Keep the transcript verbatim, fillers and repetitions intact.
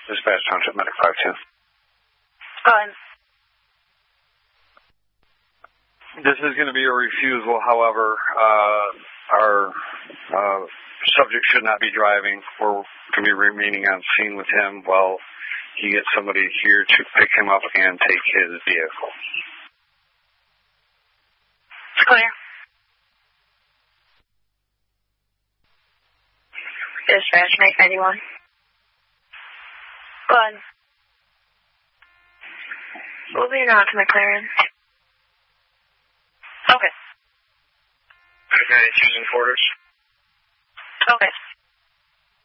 Dispatch Township Medic five two. Go ahead. This is going to be a refusal, however, uh, our uh, subject should not be driving. We're going to be remaining on scene with him while he gets somebody here to pick him up and take his vehicle. It's clear. Dispatch, make ninety-one. Go ahead. Moving on to McLaren. Okay. Okay, choosing quarters. Okay.